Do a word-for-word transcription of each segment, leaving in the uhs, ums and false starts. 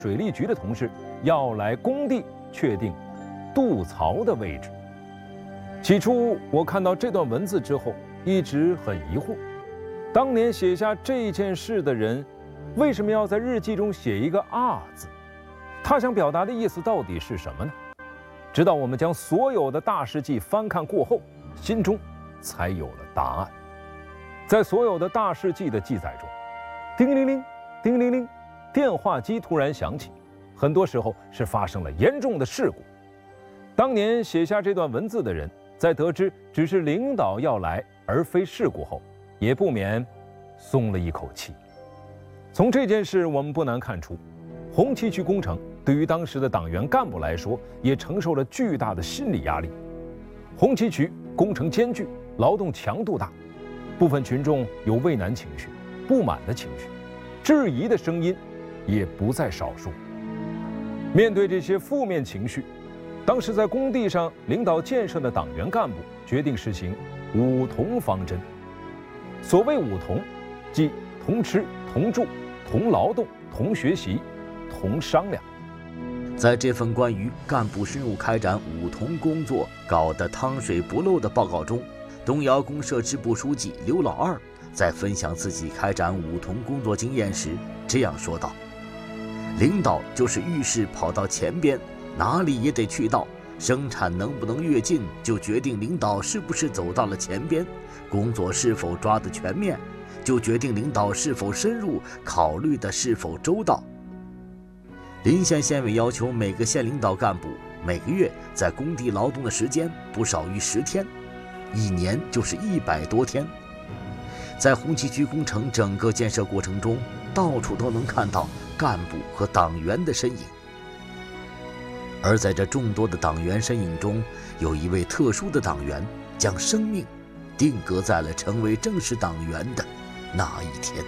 水利局的同事要来工地确定渡槽的位置。起初我看到这段文字之后，一直很疑惑，当年写下这件事的人为什么要在日记中写一个“啊”字？他想表达的意思到底是什么呢？直到我们将所有的大事记翻看过后，心中才有了答案。在所有的大事记的记载中，叮铃铃，叮铃铃，电话机突然响起，很多时候是发生了严重的事故。当年写下这段文字的人，在得知只是领导要来而非事故后，也不免松了一口气。从这件事我们不难看出，红旗渠工程对于当时的党员干部来说，也承受了巨大的心理压力。红旗渠工程艰巨，劳动强度大，部分群众有畏难情绪、不满的情绪，质疑的声音也不在少数。面对这些负面情绪，当时在工地上领导建设的党员干部决定实行五同方针。所谓五同，即同吃、同住、同劳动、同学习、同商量。 在这份关于干部深入开展五同工作搞得汤水不漏的报告中，东窑公社支部书记刘老二在分享自己开展五同工作经验时这样说道：领导就是遇事跑到前边，哪里也得去到，生产能不能跃进就决定领导是不是走到了前边，工作是否抓得全面就决定领导是否深入，考虑的是否周到。临县县委要求每个县领导干部每个月在工地劳动的时间不少于十天，一年就是一百多天。在红旗渠工程整个建设过程中，到处都能看到干部和党员的身影。而在这众多的党员身影中，有一位特殊的党员将生命定格在了成为正式党员的那一天。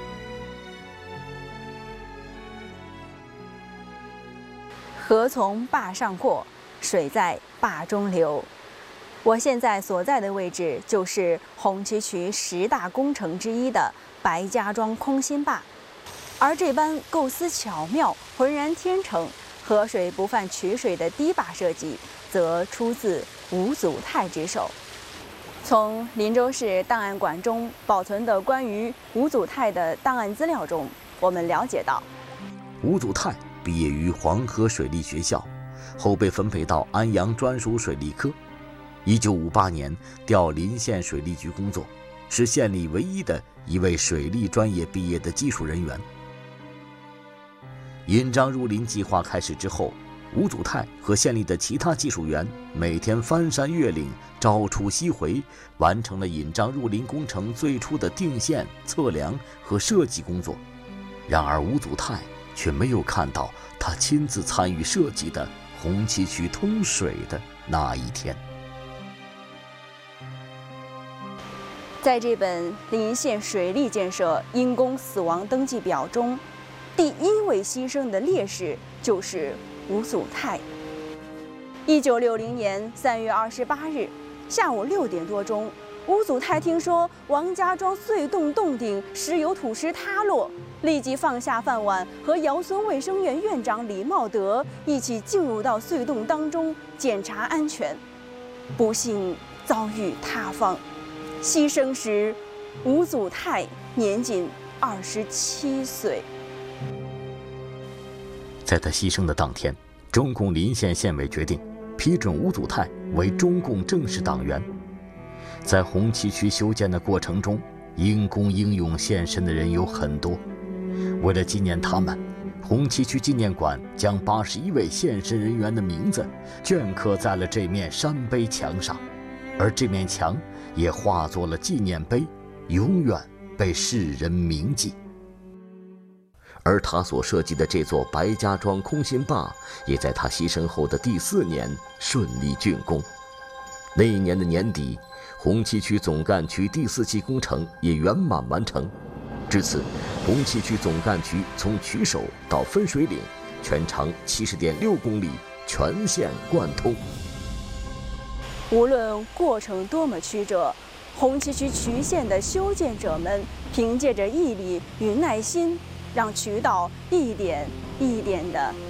河从坝上过，水在坝中流。我现在所在的位置就是红旗渠十大工程之一的白家庄空心坝，而这般构思巧妙、浑然天成、河水不犯渠水的堤坝设计，则出自吴祖泰之手。从林州市档案馆中保存的关于吴祖泰的档案资料中，我们了解到， 吴祖泰毕业于黄河水利学校，后被分配到安阳专属水利科。一九五八年调临县水利局工作，是县里唯一的一位水利专业毕业的技术人员。引漳入林计划开始之后，吴祖泰和县里的其他技术员每天翻山越岭，朝出夕回，完成了引漳入林工程最初的定线、测量和设计工作。然而吴祖泰却没有看到他亲自参与设计的红旗渠通水的那一天。 在这本临县水利建设因公死亡登记表中，第一位牺牲的烈士就是吴祖泰。一九六零年三月二十八日下午六点多钟，吴祖泰听说王家庄隧洞洞顶石油土石塌落，立即放下饭碗，和姚村卫生院院长李茂德一起进入到隧洞当中检查安全，不幸遭遇塌方。牺牲时，吴祖泰年仅二十七岁。 在他牺牲的当天，中共临县县委决定批准吴祖泰为中共正式党员。在红旗渠修建的过程中，因公英勇献身的人有很多。为了纪念他们，红旗渠纪念馆将八十一位献身人员的名字镌刻在了这面山碑墙上，而这面墙也化作了纪念碑，永远被世人铭记。而他所设计的这座白家庄空心坝，也在他牺牲后的第四年顺利竣工。那一年的年底，红旗渠总干渠第四期工程也圆满完成。至此，红旗渠总干渠从渠首到分水岭，全长七十点六公里，全线贯通。 无论过程多么曲折，红旗渠渠线的修建者们凭借着毅力与耐心，让渠道一点一点地